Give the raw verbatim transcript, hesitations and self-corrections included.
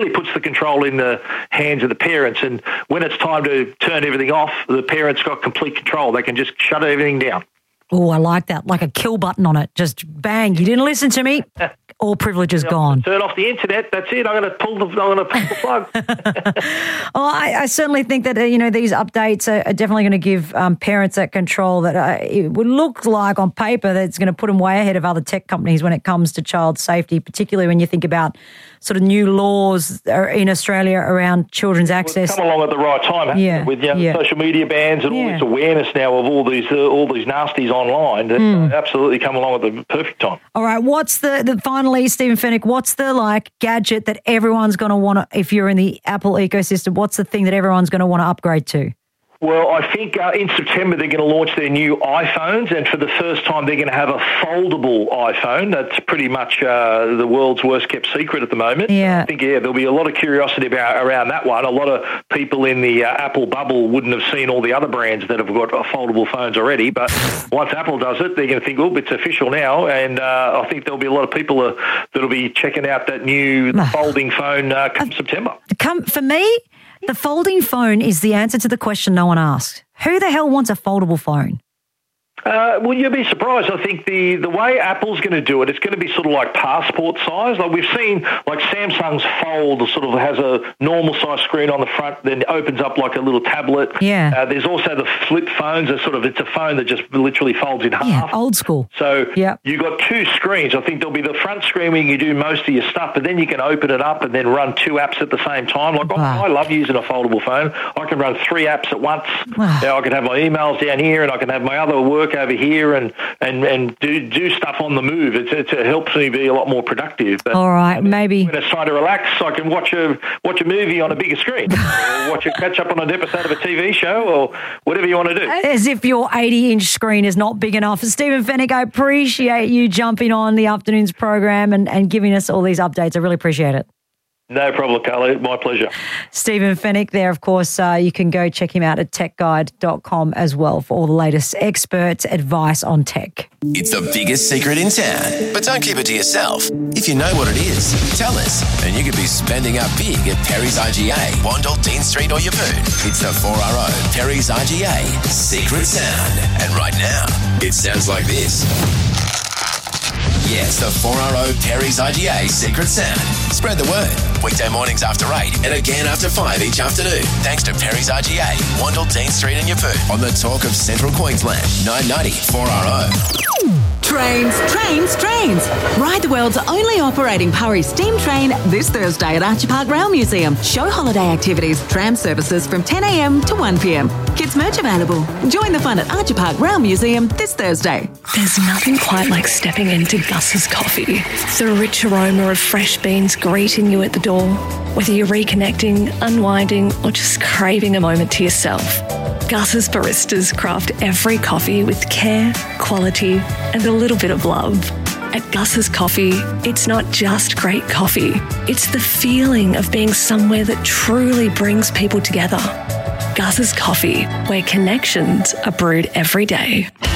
really puts the control in the hands of the parents. And when it's time to turn everything off, the parents got complete control. They can just shut everything down. Oh, I like that. Like a kill button on it. Just bang. You didn't listen to me. All privilege is gone. Turn off the internet. That's it. I'm going to pull the. I'm going to pull the plug. Well, I, I certainly think that uh, you know these updates are, are definitely going to give um, parents that control that uh, it would look like on paper that it's going to put them way ahead of other tech companies when it comes to child safety, particularly when you think about sort of new laws in Australia around children's access. Well, come along at the right time, hasn't yeah, it? With you know, yeah. social media bans and yeah. all this awareness now of all these uh, all these nasties online. Mm. Absolutely come along at the perfect time. All right, what's the, the finally, Stephen Fenech, what's the like gadget that everyone's going to want to, if you're in the Apple ecosystem, what's the thing that everyone's going to want to upgrade to? Well, I think uh, in September they're going to launch their new iPhones, and for the first time they're going to have a foldable iPhone. That's pretty much uh, the world's worst kept secret at the moment. Yeah. I think, yeah, there'll be a lot of curiosity about around that one. A lot of people in the uh, Apple bubble wouldn't have seen all the other brands that have got foldable phones already, but once Apple does it, they're going to think, oh, it's official now, and uh, I think there'll be a lot of people uh, that'll be checking out that new folding phone uh, come uh, September. Come for me, the folding phone is the answer to the question no one asked. Who the hell wants a foldable phone? Uh, well, you'll be surprised. I think the, the way Apple's going to do it, it's going to be sort of like passport size. Like we've seen, like Samsung's Fold sort of has a normal size screen on the front, then opens up like a little tablet. Yeah. Uh, there's also the flip phones. That sort of, it's a phone that just literally folds in half. Yeah, old school. So yep. you've got two screens. I think there'll be the front screen where you do most of your stuff, but then you can open it up and then run two apps at the same time. Like wow. I love using a foldable phone. I can run three apps at once. Wow. Now I can have my emails down here and I can have my other work over here and and, and do do stuff on the move. It's, it's, it helps me be a lot more productive. But all right, maybe when it's time to relax, I can watch a watch a movie on a bigger screen, or watch a catch up on an episode of a T V show, or whatever you want to do. As if your eighty-inch screen is not big enough. Stephen Fenech, I appreciate you jumping on the afternoon's program and, and giving us all these updates. I really appreciate it. No problem, Carly. My pleasure. Stephen Fenech there, of course. Uh, you can go check him out at tech guide dot com as well for all the latest expert advice on tech. It's the biggest secret in town, but don't keep it to yourself. If you know what it is, tell us, and you could be spending up big at Perry's I G A, Wandle, Dean Street or Yeppoon. It's the four R O Perry's I G A Secret Sound. And right now, it sounds like this. Yes, the four R O Perry's I G A Secret Sound. Spread the word. Weekday mornings after eight and again after five each afternoon. Thanks to Perry's I G A, Wandle, Dean Street and Yeppoon. On the talk of Central Queensland, nine ninety four R O. Trains, trains, trains. Ride the world's only operating Purry steam train this Thursday at Archer Park Rail Museum. Show holiday activities, tram services from ten a.m. to one p.m. Kids merch available. Join the fun at Archer Park Rail Museum this Thursday. There's nothing quite like stepping into Gus's coffee. The rich aroma of fresh beans greeting you at the door. Whether you're reconnecting, unwinding, or just craving a moment to yourself, Gus's baristas craft every coffee with care, quality, and a little bit of love. At Gus's Coffee, it's not just great coffee. It's the feeling of being somewhere that truly brings people together. Gus's Coffee, where connections are brewed every day.